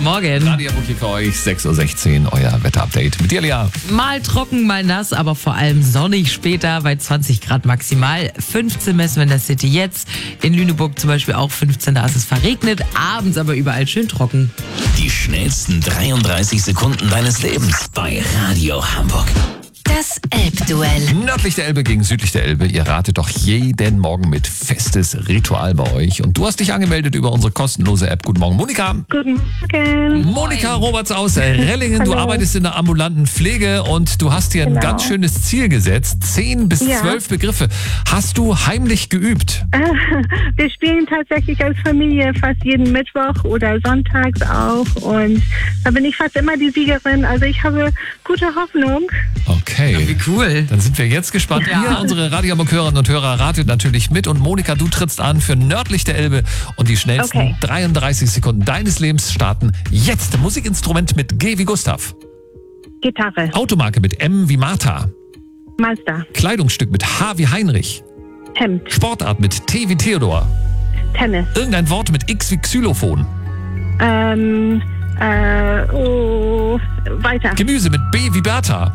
Guten Morgen. Radio Hamburg hier für euch, 6.16 Uhr, euer Wetterupdate mit dir, Lia. Mal trocken, mal nass, aber vor allem sonnig später bei 20 Grad maximal. 15 messen wir in der City jetzt. In Lüneburg zum Beispiel auch 15, da ist es verregnet. Abends aber überall schön trocken. Die schnellsten 33 Sekunden deines Lebens bei Radio Hamburg. Das Elbduell. Nördlich der Elbe gegen südlich der Elbe. Ihr ratet doch jeden Morgen mit festes Ritual bei euch. Und du hast dich angemeldet über unsere kostenlose App. Guten Morgen, Monika. Guten Morgen. Monika Roberts aus Rellingen. Du Hallo. arbeitest in der ambulanten Pflege und du hast dir ein Genau. ganz schönes Ziel gesetzt. 10 bis 12 Begriffe. Hast du heimlich geübt? Wir spielen tatsächlich als Familie fast jeden Mittwoch oder sonntags auch. Und da bin ich fast immer die Siegerin. Also ich habe gute Hoffnung. Okay. Wie cool. Dann sind wir jetzt gespannt. Ja. Ihr, unsere Radio Hamburg Hörerinnen und Hörer, ratet natürlich mit. Und Monika, du trittst an für nördlich der Elbe. Und die schnellsten Okay. 33 Sekunden deines Lebens starten jetzt. Musikinstrument mit G wie Gustav. Gitarre. Automarke mit M wie Martha. Mazda. Kleidungsstück mit H wie Heinrich. Hemd. Sportart mit T wie Theodor. Tennis. Irgendein Wort mit X wie Xylophon. Weiter. Gemüse mit B wie Bertha.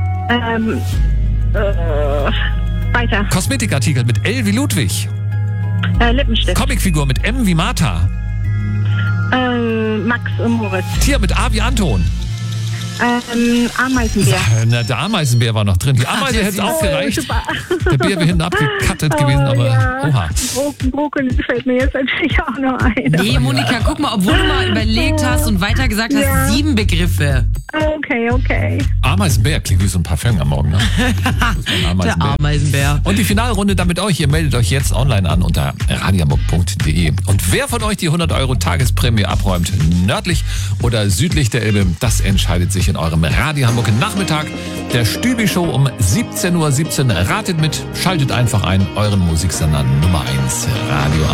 Weiter. Kosmetikartikel mit L wie Ludwig. Lippenstift. Comicfigur mit M wie Martha. Max und Moritz. Tier mit A wie Anton. Ameisenbär. Na, der Ameisenbär war noch drin. Die Ameise der hätte süß. auch gereicht. Super. Der Bär wäre hinten abgekattet gewesen, aber oha. Brokkoli fällt mir jetzt natürlich auch noch ein. Nee, Monika, guck mal, obwohl du mal überlegt hast und weiter gesagt hast, Ja. 7 Begriffe. Okay. Ameisenbär klingt wie so ein Parfum am Morgen, ne? Das ist ein Der Ameisenbär. Ameisenbär. Und die Finalrunde dann mit euch. Ihr meldet euch jetzt online an unter radiohamburg.de. Und wer von euch die 100 € Tagesprämie abräumt, nördlich oder südlich der Elbe, das entscheidet sich in eurem Radio Hamburg Nachmittag. Der Stübi-Show um 17.17 Uhr. Ratet mit, schaltet einfach ein, euren Musiksender Nummer 1 Radio